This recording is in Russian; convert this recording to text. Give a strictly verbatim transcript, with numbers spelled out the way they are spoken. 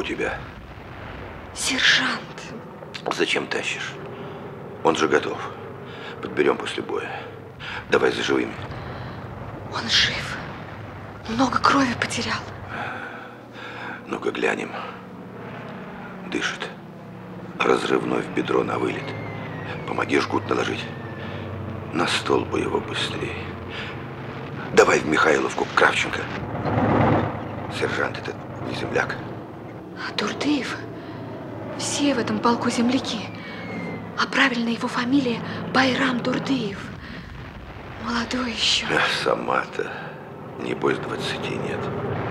тебя. Сержант. Зачем тащишь? Он же готов. Подберем после боя. Давай за живыми. Он жив. Много крови потерял. Ну-ка глянем. Дышит. Разрывной в бедро на вылет. Помоги жгут наложить. На стол бы его быстрее. Давай в Михайловку, к Кравченко. Сержант этот не земляк. Дурдыев. Все в этом полку земляки. А правильно его фамилия Байрам Дурдыев. Молодой еще. Сама-то, небось, двадцати нет.